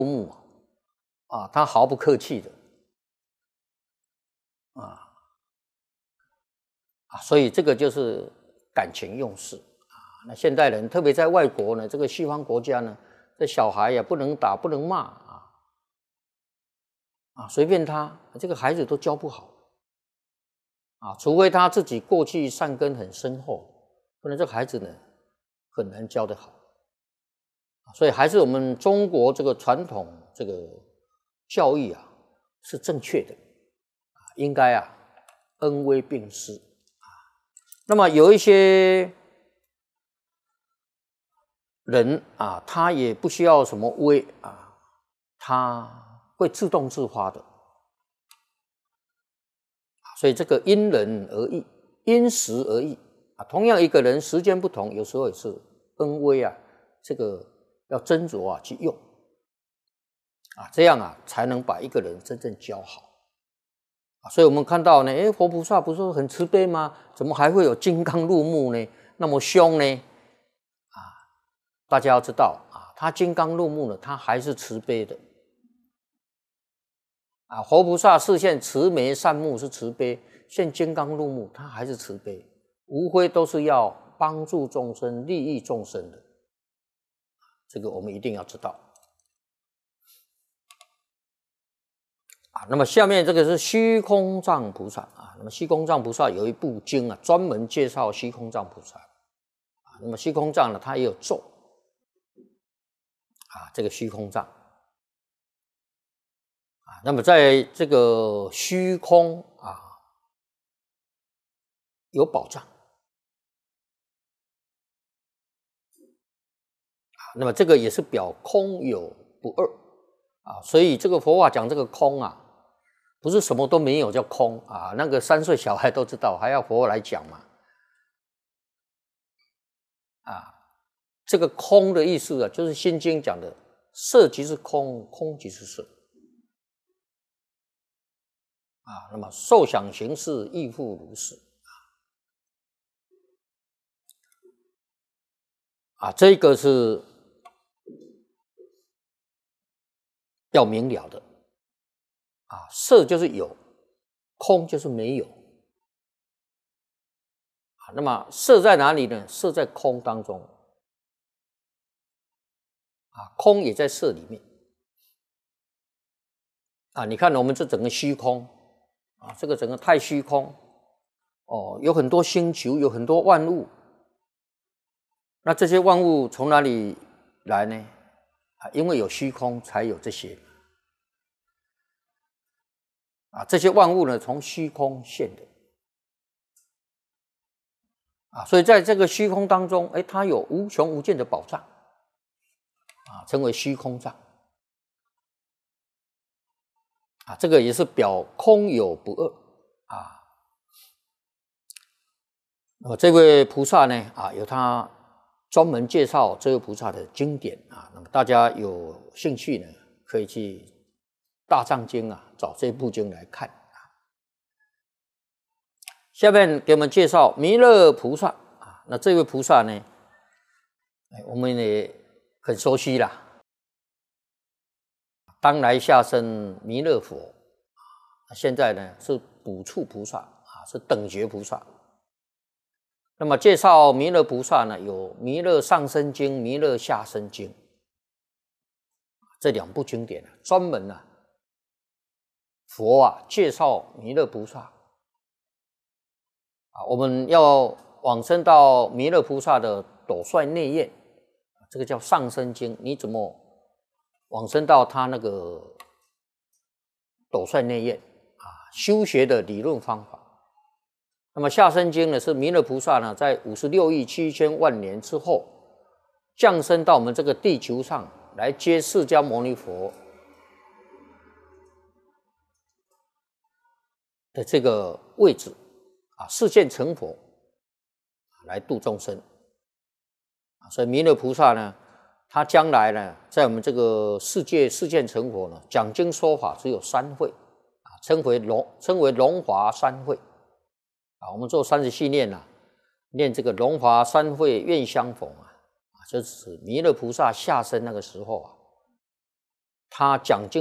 目啊，他毫不客气的所以这个就是感情用事那现代人特别在外国呢，这个西方国家呢，这小孩也不能打不能骂随便他，这个孩子都教不好除非他自己过去善根很深厚，不然这个孩子呢很难教得好所以还是我们中国这个传统这个教育是正确的应该恩威并施那么有一些人他也不需要什么威他会自动自发的所以这个因人而异，因时而异同样一个人时间不同，有时候也是恩威这个要斟酌去用这样才能把一个人真正教好所以我们看到呢，佛菩萨不是很慈悲吗？怎么还会有金刚入目呢？那么凶呢？大家要知道他金刚入目呢，他还是慈悲的佛菩萨示现慈眉善目是慈悲，现金刚入目他还是慈悲，无非都是要帮助众生、利益众生的，这个我们一定要知道那么下面这个是虚空藏菩萨那么虚空藏菩萨有一部经专门介绍虚空藏菩萨那么虚空藏呢，它也有咒这个虚空藏那么在这个虚空有宝藏那么这个也是表空有不二所以这个佛法讲这个空不是什么都没有叫空那个3岁小孩都知道，还要佛来讲嘛这个空的意思就是心经讲的色即是空，空即是色那么受想行识亦复如是这个是要明了的色就是有，空就是没有那么色在哪里呢？色在空当中空也在色里面你看我们这整个虚空这个整个太虚空有很多星球，有很多万物，那这些万物从哪里来呢？因为有虚空才有这些这些万物呢从虚空现的所以在这个虚空当中它有无穷无尽的宝藏称为虚空藏这个也是表空有不二那么这位菩萨呢有他专门介绍这位菩萨的经典那么大家有兴趣呢可以去大藏经找这部经来看下面给我们介绍弥勒菩萨那这位菩萨呢我们也很熟悉啦，当来下生弥勒佛现在呢是补处菩萨是等觉菩萨那么介绍弥勒菩萨呢有弥勒上生经、弥勒下生经这2部经典专门佛介绍弥勒菩萨我们要往生到弥勒菩萨的斗率内院这个叫上生经，你怎么往生到他那个斗率内院修学的理论方法那么下生经呢是弥勒菩萨呢在56亿7千万年之后降生到我们这个地球上来接释迦牟尼佛的这个位置示现成佛来度众生所以弥勒菩萨呢他将来呢在我们这个世界示现成佛呢讲经说法只有3会称为龙华3会我们做30念念这个龙华3会愿相逢就是弥勒菩萨下生那个时候他讲经